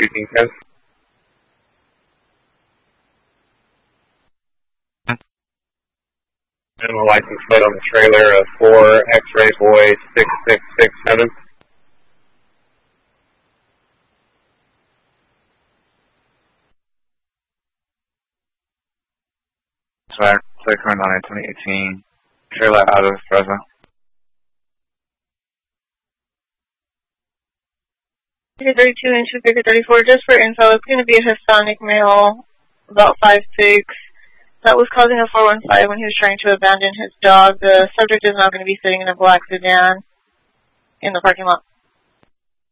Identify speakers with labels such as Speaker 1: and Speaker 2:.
Speaker 1: speaking, Ken. And the license plate on the trailer of 4 X-Ray Boy 6667.
Speaker 2: Track, plate current on 2018. Trailer out of Fresno.
Speaker 3: 32 and 234, just for info, it's going to be a Hispanic male, about 5'6", that was causing a 415 when he was trying to abandon his dog. The subject is now going to be sitting in a black sedan in the parking lot.